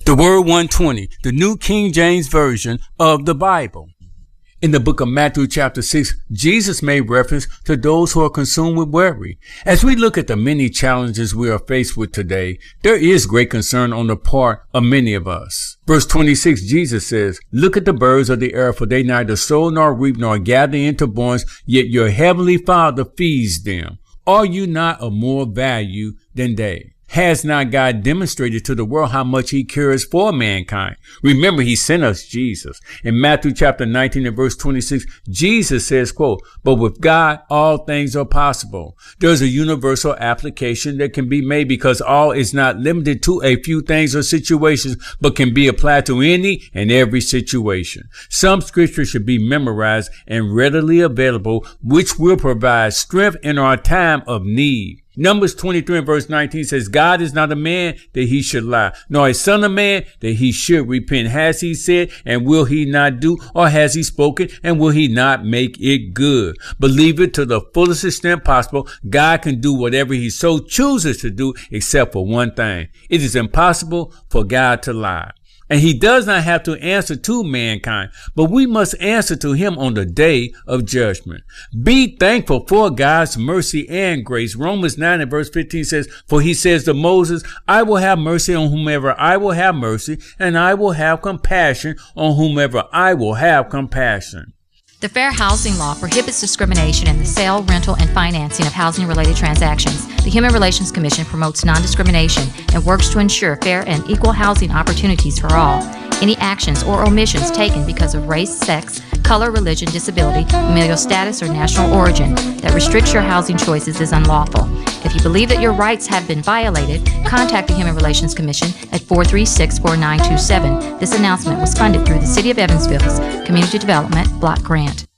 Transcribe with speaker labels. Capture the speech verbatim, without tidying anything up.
Speaker 1: The Word one twenty, the New King James Version of the Bible. In the book of Matthew chapter six, Jesus made reference to those who are consumed with worry. As we look at the many challenges we are faced with today, there is great concern on the part of many of us. Verse twenty-six, Jesus says, "Look at the birds of the air, for they neither sow nor reap nor gather into barns, yet your heavenly Father feeds them. Are you not of more value than they? Has not God demonstrated to the world how much he cares for mankind?" Remember, he sent us Jesus. In Matthew chapter nineteen and verse twenty-six, Jesus says, quote, "But with God, all things are possible." There's a universal application that can be made because all is not limited to a few things or situations, but can be applied to any and every situation. Some scripture should be memorized and readily available, which will provide strength in our time of need. Numbers twenty-three and verse nineteen says, "God is not a man that he should lie, nor a son of man that he should repent. Has he said, and will he not do? Or has he spoken, and will he not make it good?" Believe it to the fullest extent possible. God can do whatever he so chooses to do, except for one thing. It is impossible for God to lie. And he does not have to answer to mankind, but we must answer to him on the day of judgment. Be thankful for God's mercy and grace. Romans nine and verse fifteen says, "For he says to Moses, I will have mercy on whomever I will have mercy, and I will have compassion on whomever I will have compassion."
Speaker 2: The Fair Housing Law prohibits discrimination in the sale, rental, and financing of housing-related transactions. The Human Relations Commission promotes non-discrimination and works to ensure fair and equal housing opportunities for all. Any actions or omissions taken because of race, sex, color, religion, disability, familial status, or national origin that restricts your housing choices is unlawful. If you believe that your rights have been violated, contact the Human Relations Commission at four three six, four nine two seven. This announcement was funded through the City of Evansville's Community Development Block Grant.